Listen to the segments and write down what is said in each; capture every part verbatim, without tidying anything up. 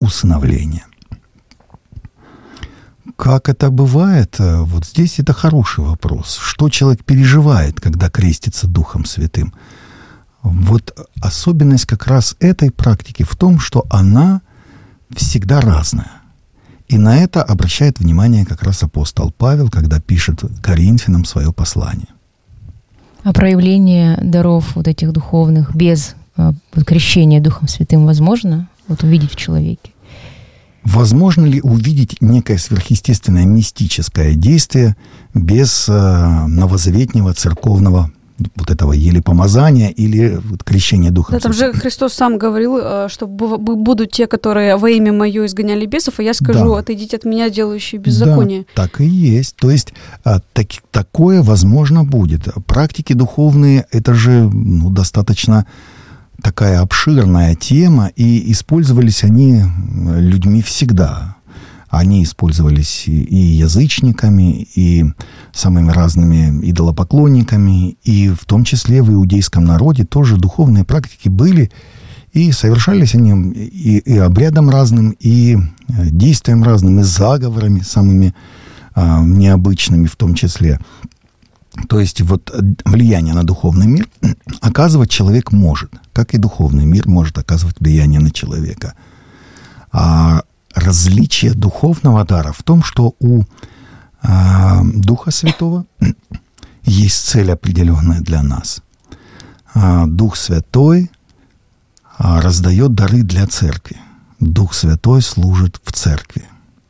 усыновления. Как это бывает? Вот здесь это хороший вопрос. Что человек переживает, когда крестится Духом Святым? Вот особенность как раз этой практики в том, что она всегда разная. И на это обращает внимание как раз апостол Павел, когда пишет Коринфянам свое послание. А проявление даров вот этих духовных без а, крещения Духом Святым возможно вот увидеть в человеке? Возможно ли увидеть некое сверхъестественное мистическое действие без а, новозаветнего церковного вот этого еле помазания или вот, крещения Духом Да, там Святым? же Христос сам говорил, что будут те, которые во имя Мое изгоняли бесов, а я скажу, да. отойдите от меня, делающие беззаконие. Да, так и есть. То есть а, так, такое возможно будет. Практики духовные — это же ну, достаточно такая обширная тема, и использовались они людьми всегда. Они использовались и язычниками, и самыми разными идолопоклонниками, и в том числе в иудейском народе тоже духовные практики были, и совершались они и, и обрядом разным, и действием разным, и заговорами самыми а, необычными в том числе. То есть вот влияние на духовный мир оказывать человек может, как и духовный мир может оказывать влияние на человека. А различие духовного дара в том, что у а, Духа Святого есть цель определенная для нас. А, Дух Святой а, раздает дары для церкви. Дух Святой служит в церкви.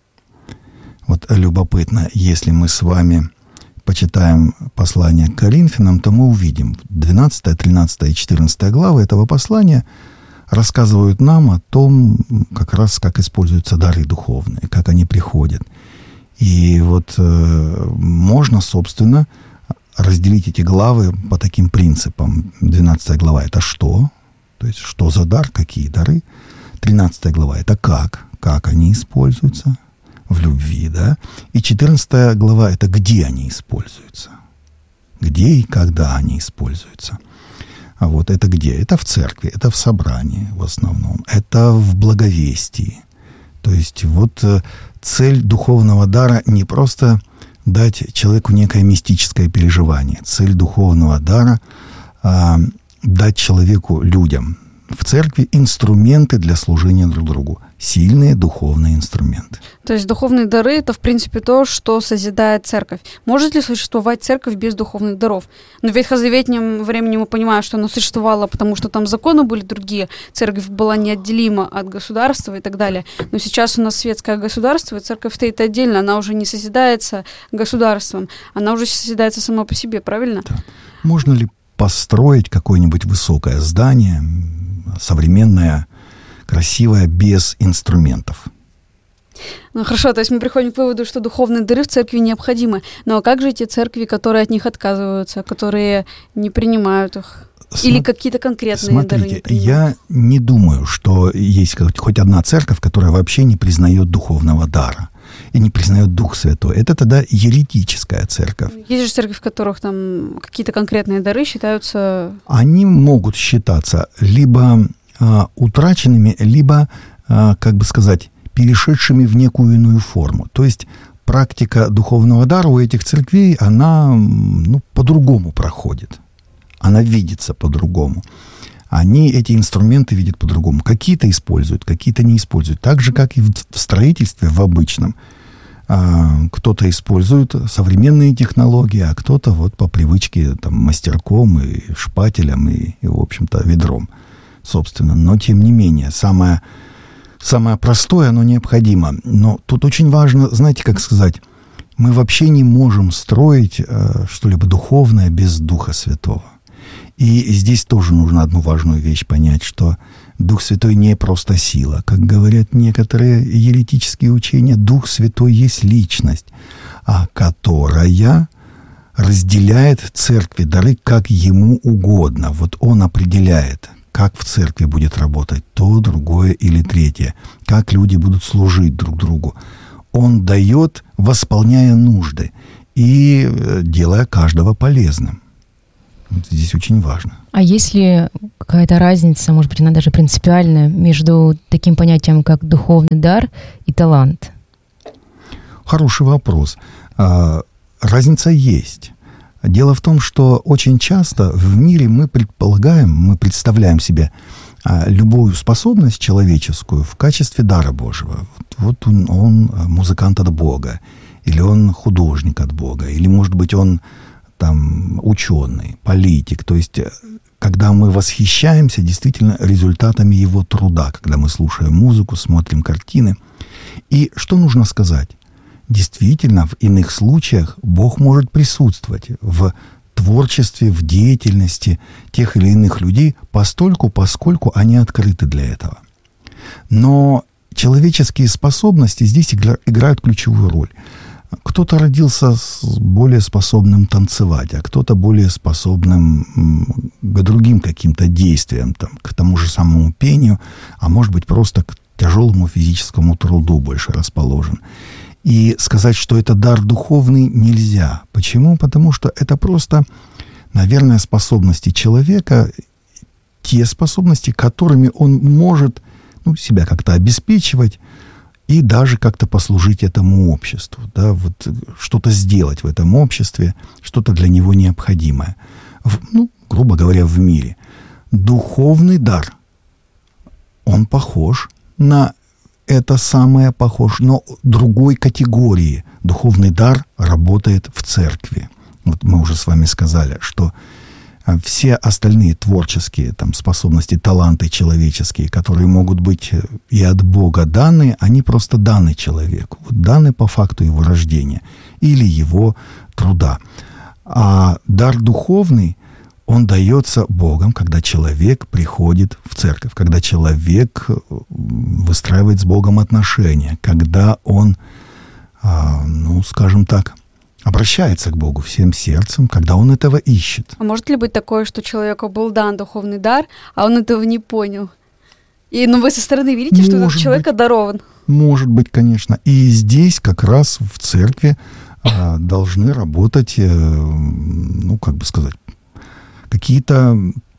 Вот любопытно, если мы с вами почитаем послание к Коринфянам, то мы увидим двенадцатая, тринадцатая и четырнадцатая главы этого послания рассказывают нам о том, как раз как используются дары духовные, как они приходят. И вот э, можно, собственно, разделить эти главы по таким принципам. двенадцатая глава — это что? То есть, что за дар, какие дары? тринадцатая глава — это как? Как они используются? В любви, да? И четырнадцатая глава — это где они используются? Где и когда они используются? А вот это где? Это в церкви, это в собрании в основном, это в благовестии. То есть вот цель духовного дара не просто дать человеку некое мистическое переживание. Цель духовного дара а, дать человеку, людям в церкви инструменты для служения друг другу. Сильные духовные инструменты. То есть духовные дары — это, в принципе, то, что созидает церковь. Может ли существовать церковь без духовных даров? Но в ветхозаветнем времени мы понимаем, что она существовала, потому что там законы были другие, церковь была неотделима от государства и так далее. Но сейчас у нас светское государство, и церковь стоит отдельно, она уже не созидается государством, она уже созидается сама по себе, правильно? Да. Можно ли построить какое-нибудь высокое здание, современное, красивое, без инструментов? Ну хорошо, то есть мы приходим к выводу, что духовные дары в церкви необходимы. Но как же те церкви, которые от них отказываются, которые не принимают их? См... Или какие-то конкретные Смотрите, дары не принимают? Я не думаю, что есть хоть одна церковь, которая вообще не признает духовного дара и не признает Дух Святой. Это тогда еретическая церковь. Есть же церкви, в которых там какие-то конкретные дары считаются... Они могут считаться либо а, утраченными, либо, а, как бы сказать, перешедшими в некую иную форму. То есть практика духовного дара у этих церквей, она ну, по-другому проходит. Она видится по-другому. Они эти инструменты видят по-другому. Какие-то используют, какие-то не используют. Так же, как и в строительстве, в обычном. Кто-то использует современные технологии, а кто-то вот по привычке там, мастерком и шпателем и, и, в общем-то, ведром, собственно. Но, тем не менее, самое, самое простое, оно необходимо. Но тут очень важно, знаете, как сказать, мы вообще не можем строить э, что-либо духовное без Духа Святого. И здесь тоже нужно одну важную вещь понять, что Дух Святой не просто сила. Как говорят некоторые еретические учения, Дух Святой есть личность, а которая разделяет церкви дары как ему угодно. Вот он определяет, как в церкви будет работать то, другое или третье, как люди будут служить друг другу. Он дает, восполняя нужды и делая каждого полезным. Вот здесь очень важно. А есть ли какая-то разница, может быть, она даже принципиальная, между таким понятием, как духовный дар и талант? Хороший вопрос. Разница есть. Дело в том, что очень часто в мире мы предполагаем, мы представляем себе любую способность человеческую в качестве дара Божьего. Вот он, он музыкант от Бога, или он художник от Бога, или, может быть, он там ученый, политик. То есть, когда мы восхищаемся действительно результатами его труда, когда мы слушаем музыку, смотрим картины. И что нужно сказать? Действительно, в иных случаях Бог может присутствовать в творчестве, в деятельности тех или иных людей, постольку, поскольку они открыты для этого. Но человеческие способности здесь играют ключевую роль. Кто-то родился более способным танцевать, а кто-то более способным к другим каким-то действиям, там, к тому же самому пению, а может быть просто к тяжелому физическому труду больше расположен. И сказать, что это дар духовный, нельзя. Почему? Потому что это просто, наверное, способности человека, те способности, которыми он может, ну, себя как-то обеспечивать и даже как-то послужить этому обществу, да, вот что-то сделать в этом обществе, что-то для него необходимое. В, ну, грубо говоря, в мире. Духовный дар, он похож на это самое похож, но другой категории. Духовный дар работает в церкви. Вот мы уже с вами сказали, что все остальные творческие там, способности, таланты человеческие, которые могут быть и от Бога даны, они просто даны человеку. Вот даны по факту его рождения или его труда. А дар духовный, он дается Богом, когда человек приходит в церковь, когда человек выстраивает с Богом отношения, когда он, ну, скажем так, обращается к Богу всем сердцем, когда он этого ищет. А может ли быть такое, что человеку был дан духовный дар, а он этого не понял? И, ну, вы со стороны видите, что этот человек одарован? Может быть, конечно. И здесь как раз в церкви а, должны работать, э, ну, как бы сказать, какие-то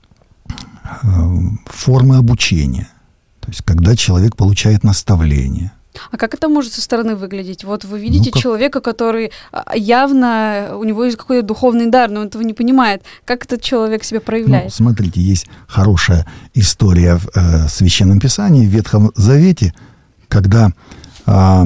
э, формы обучения. То есть, когда человек получает наставление. А как это может со стороны выглядеть? Вот вы видите ну, как... человека, который явно, у него есть какой-то духовный дар, но он этого не понимает. Как этот человек себя проявляет? Ну, смотрите, есть хорошая история в э, Священном Писании, в Ветхом Завете, когда э,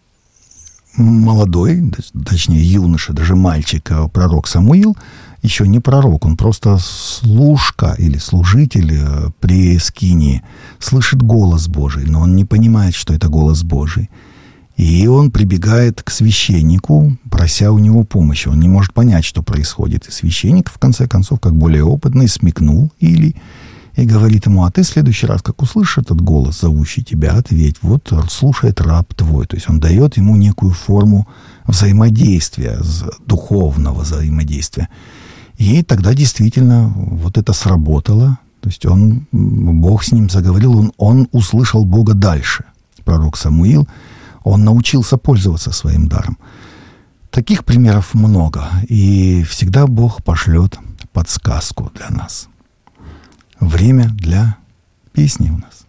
молодой, точнее юноша, даже мальчик, пророк Самуил, еще не пророк, он просто служка или служитель при скинии, слышит голос Божий, но он не понимает, что это голос Божий. И он прибегает к священнику, прося у него помощи. Он не может понять, что происходит. И священник, в конце концов, как более опытный, смекнул Илии и говорит ему: а ты в следующий раз, как услышишь этот голос, зовущий тебя, ответь: вот слушает раб твой. То есть он дает ему некую форму взаимодействия, духовного взаимодействия. И тогда действительно вот это сработало. То есть он, Бог с ним заговорил, он, он услышал Бога дальше. Пророк Самуил, он научился пользоваться своим даром. Таких примеров много. И всегда Бог пошлет подсказку для нас. Время для песни у нас.